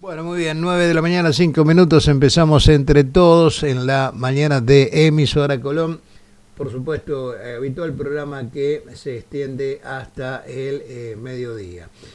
Bueno, muy bien, 9 de la mañana, 5 minutos, empezamos entre todos en la mañana de Emisora Colón. Por supuesto, habitual programa que se extiende hasta el mediodía.